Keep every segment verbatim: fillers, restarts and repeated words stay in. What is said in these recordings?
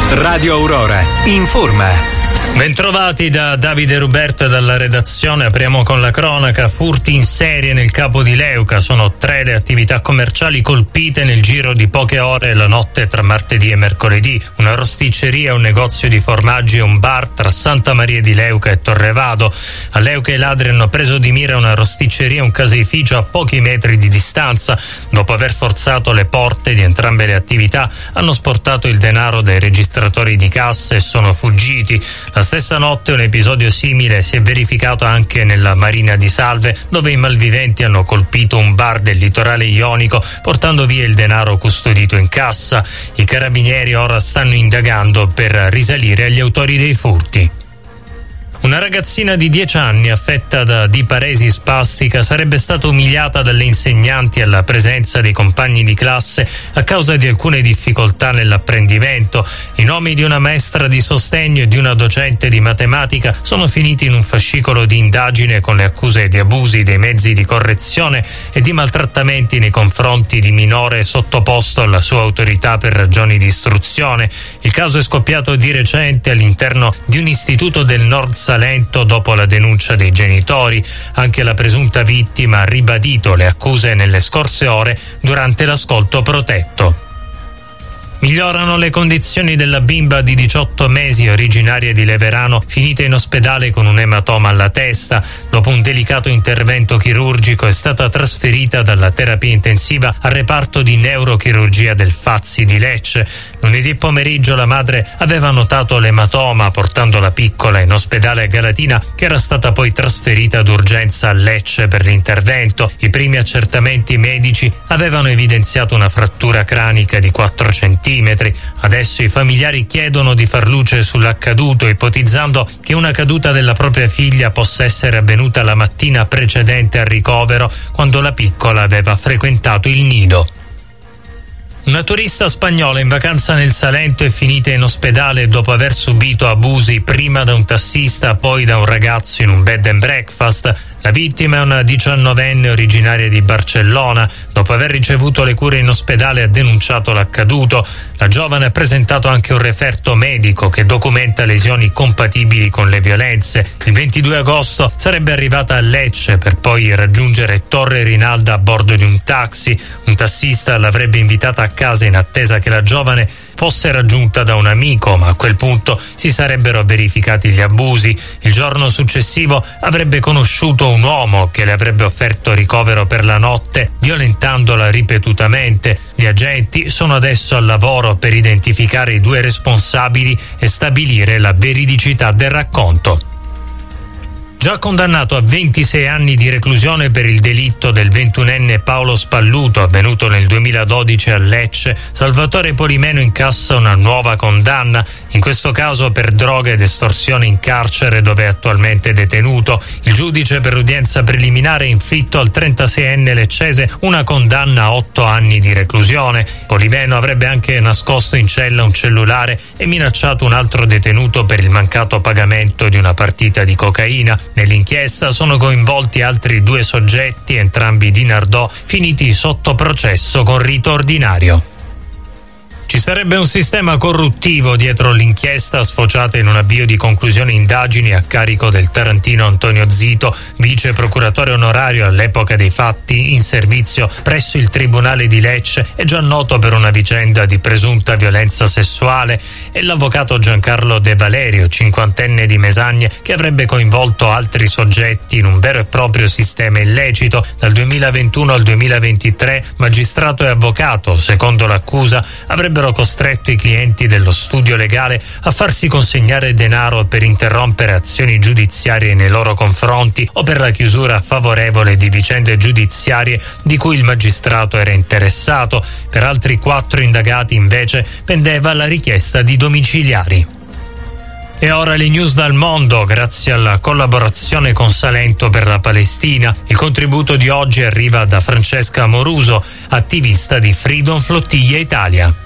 Radio Aurora informa. Bentrovati da Davide Ruberto e dalla redazione. Apriamo con la cronaca. Furti in serie nel capo di Leuca. Sono tre le attività commerciali colpite nel giro di poche ore la notte tra martedì e mercoledì. Una rosticceria, un negozio di formaggi e un bar tra Santa Maria di Leuca e Torrevado. A Leuca i ladri hanno preso di mira una rosticceria e un caseificio a pochi metri di distanza. Dopo aver forzato le porte di entrambe le attività, hanno sportato il denaro dai registratori di cassa e sono fuggiti. La stessa notte un episodio simile si è verificato anche nella Marina di Salve, dove i malviventi hanno colpito un bar del litorale ionico portando via il denaro custodito in cassa. I carabinieri ora stanno indagando per risalire agli autori dei furti. Una ragazzina di dieci anni affetta da diparesi spastica sarebbe stata umiliata dalle insegnanti alla presenza dei compagni di classe a causa di alcune difficoltà nell'apprendimento. I nomi di una maestra di sostegno e di una docente di matematica sono finiti in un fascicolo di indagine con le accuse di abusi dei mezzi di correzione e di maltrattamenti nei confronti di minore sottoposto alla sua autorità per ragioni di istruzione. Il caso è scoppiato di recente all'interno di un istituto del Nord Salento dopo la denuncia dei genitori. Anche la presunta vittima ha ribadito le accuse nelle scorse ore durante l'ascolto protetto. Migliorano le condizioni della bimba di diciotto mesi originaria di Leverano, finita in ospedale con un ematoma alla testa. Dopo un delicato intervento chirurgico è stata trasferita dalla terapia intensiva al reparto di neurochirurgia del Fazzi di Lecce. Lunedì pomeriggio la madre aveva notato l'ematoma portando la piccola in ospedale a Galatina, che era stata poi trasferita d'urgenza a Lecce per l'intervento. I primi accertamenti medici avevano evidenziato una frattura cranica di quattro centimetri. Adesso i familiari chiedono di far luce sull'accaduto, ipotizzando che una caduta della propria figlia possa essere avvenuta la mattina precedente al ricovero, quando la piccola aveva frequentato il nido. Una turista spagnola in vacanza nel Salento è finita in ospedale dopo aver subito abusi prima da un tassista, poi da un ragazzo in un bed and breakfast. La vittima è una diciannovenne originaria di Barcellona. Dopo aver ricevuto le cure in ospedale ha denunciato l'accaduto. La giovane ha presentato anche un referto medico che documenta lesioni compatibili con le violenze. Il ventidue agosto sarebbe arrivata a Lecce per poi raggiungere Torre Rinalda a bordo di un taxi. Un tassista l'avrebbe invitata a casa in attesa che la giovane fosse raggiunta da un amico, ma a quel punto si sarebbero verificati gli abusi. Il giorno successivo avrebbe conosciuto un uomo che le avrebbe offerto ricovero per la notte, violentandola ripetutamente. Gli agenti sono adesso al lavoro per identificare i due responsabili e stabilire la veridicità del racconto. Già condannato a ventisei anni di reclusione per il delitto del ventunenne Paolo Spalluto avvenuto nel duemiladodici a Lecce, Salvatore Polimeno incassa una nuova condanna, in questo caso per droga ed estorsione in carcere dove è attualmente detenuto. Il giudice per l'udienza preliminare ha inflitto al trentaseienne leccese una condanna a otto anni di reclusione. Polimeno avrebbe anche nascosto in cella un cellulare e minacciato un altro detenuto per il mancato pagamento di una partita di cocaina. Nell'inchiesta sono coinvolti altri due soggetti, entrambi di Nardò, finiti sotto processo con rito ordinario. Ci sarebbe un sistema corruttivo dietro l'inchiesta sfociata in un avvio di conclusione indagini a carico del tarantino Antonio Zito, vice procuratore onorario all'epoca dei fatti in servizio presso il Tribunale di Lecce e già noto per una vicenda di presunta violenza sessuale, e l'avvocato Giancarlo De Valerio, cinquantenne di Mesagne, che avrebbe coinvolto altri soggetti in un vero e proprio sistema illecito. Dal duemilaventuno al duemilaventitré, magistrato e avvocato, secondo l'accusa, avrebbero costretto i clienti dello studio legale a farsi consegnare denaro per interrompere azioni giudiziarie nei loro confronti o per la chiusura favorevole di vicende giudiziarie di cui il magistrato era interessato. Per altri quattro indagati invece pendeva la richiesta di domiciliari. E ora le news dal mondo, grazie alla collaborazione con Salento per la Palestina. Il contributo di oggi arriva da Francesca Moruso, attivista di Freedom Flottiglia Italia.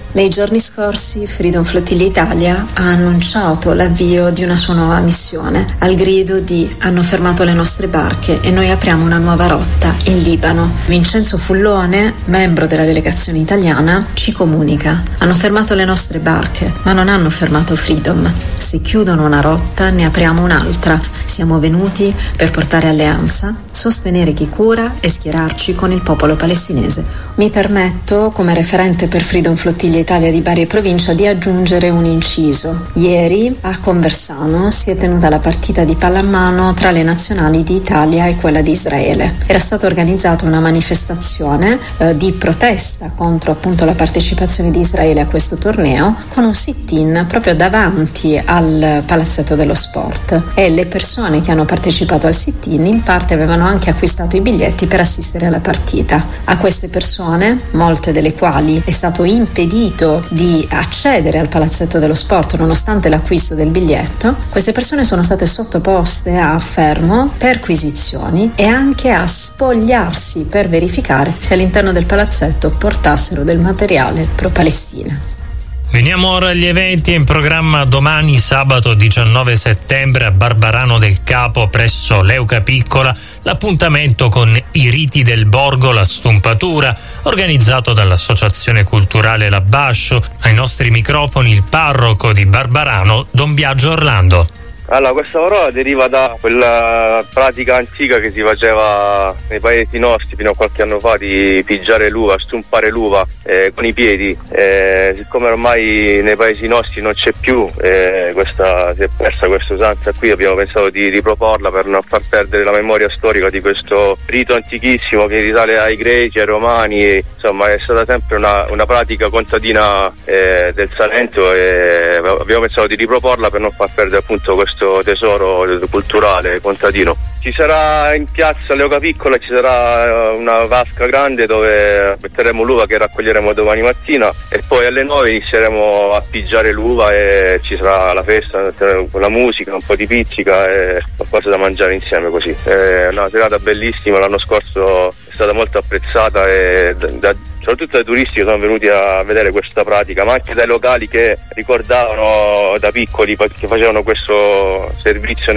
Nei giorni scorsi Freedom Flotilla Italia ha annunciato l'avvio di una sua nuova missione, al grido di "hanno fermato le nostre barche e noi apriamo una nuova rotta in Libano". Vincenzo Fullone, membro della delegazione italiana, ci comunica: "hanno fermato le nostre barche, ma non hanno fermato Freedom. Se chiudono una rotta ne apriamo un'altra. Siamo venuti per portare alleanza, sostenere chi cura e schierarci con il popolo palestinese". Mi permetto, come referente per Freedom Flotilla Italia di Bari e provincia, di aggiungere un inciso. Ieri a Conversano si è tenuta la partita di pallamano tra le nazionali di Italia e quella di Israele. Era stata organizzata una manifestazione eh, di protesta contro appunto la partecipazione di Israele a questo torneo, con un sit-in proprio davanti al palazzetto dello sport, e le persone che hanno partecipato al sit-in in parte avevano anche acquistato i biglietti per assistere alla partita. A queste persone, molte delle quali è stato impedito di accedere al palazzetto dello sport nonostante l'acquisto del biglietto, queste persone sono state sottoposte a fermo, perquisizioni e anche a spogliarsi per verificare se all'interno del palazzetto portassero del materiale pro-Palestina. Veniamo ora agli eventi in programma domani sabato diciannove settembre a Barbarano del Capo presso Leuca Piccola, l'appuntamento con i riti del borgo, la stumpatura, organizzato dall'Associazione Culturale L'Abbascio. Ai nostri microfoni il parroco di Barbarano, Don Biagio Orlando. Allora, questa parola deriva da quella pratica antica che si faceva nei paesi nostri fino a qualche anno fa, di pigiare l'uva, stumpare l'uva eh, con i piedi. Eh, siccome ormai nei paesi nostri non c'è più, eh, questa, si è persa questa usanza qui, abbiamo pensato di riproporla per non far perdere la memoria storica di questo rito antichissimo che risale ai greci, ai romani. E, insomma, è stata sempre una, una pratica contadina eh, del Salento, e abbiamo pensato di riproporla per non far perdere appunto questo tesoro culturale contadino. Ci sarà in piazza Leuca Piccola, ci sarà una vasca grande dove metteremo l'uva che raccoglieremo domani mattina, e poi alle nove inizieremo a pigiare l'uva e ci sarà la festa con la musica, un po' di pizzica e qualcosa da mangiare insieme così. È una serata bellissima, l'anno scorso è stata molto apprezzata, e da, da soprattutto dai turisti che sono venuti a vedere questa pratica, ma anche dai locali che ricordavano da piccoli che facevano questo servizio